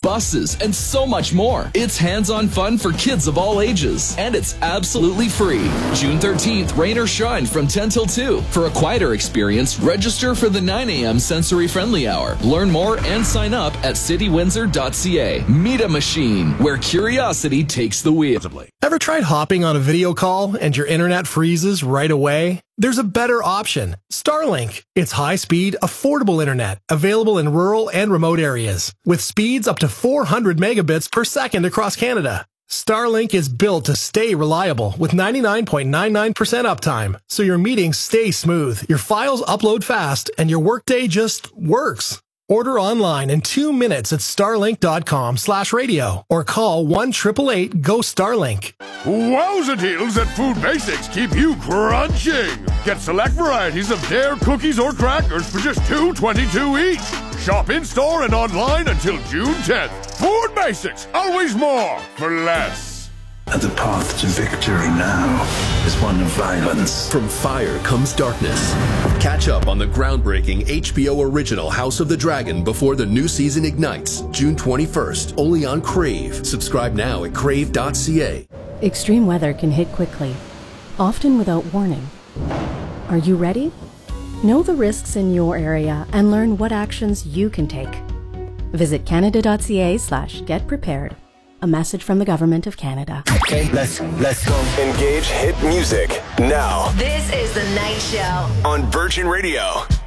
buses, and so much more. It's hands-on fun for kids of all ages, and it's absolutely free. June 13th, rain or shine from 10 till 2. For a quieter experience, register for the 9 a.m. sensory-friendly hour. Learn more and sign up at citywindsor.ca. Meet a machine where curiosity takes the wheel. Ever tried hopping on a video call and your internet freezes right away? There's a better option, Starlink. It's high-speed, affordable internet, available in rural and remote areas, with speeds up to 400 megabits per second across Canada. Starlink is built to stay reliable with 99.99% uptime, so your meetings stay smooth, your files upload fast, and your workday just works. Order online in 2 minutes at starlink.com/radio or call 1-888-GO-STARLINK. Wowza deals at Food Basics keep you crunching. Get select varieties of Dare cookies or crackers for just $2.22 each. Shop in-store and online until June 10th. Food Basics, always more for less. And the path to victory now is one of violence. From fire comes darkness. Catch up on the groundbreaking HBO original House of the Dragon before the new season ignites, June 21st, only on Crave. Subscribe now at crave.ca. Extreme weather can hit quickly, often without warning. Are you ready? Know the risks in your area and learn what actions you can take. Visit canada.ca/getprepared. A message from the Government of Canada. Okay, let's go. Engage hit music now. This is The Night Show on Virgin Radio.